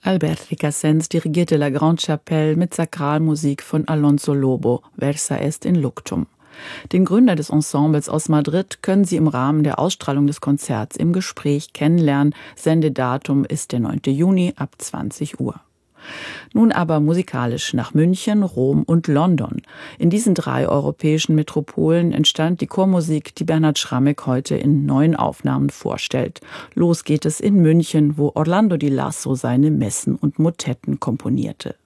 Albert Recasens dirigierte La Grande Chapelle mit Sakralmusik von Alonso Lobo, Versa est in luctum. Den Gründer des Ensembles aus Madrid können Sie im Rahmen der Ausstrahlung des Konzerts im Gespräch kennenlernen. Sendedatum ist der 9. Juni ab 20 Uhr. Nun aber musikalisch nach München, Rom und London. In diesen 3 europäischen Metropolen entstand die Chormusik, die Bernhard Schrammeck heute in 9 Aufnahmen vorstellt. Los geht es in München, wo Orlando di Lasso seine Messen und Motetten komponierte.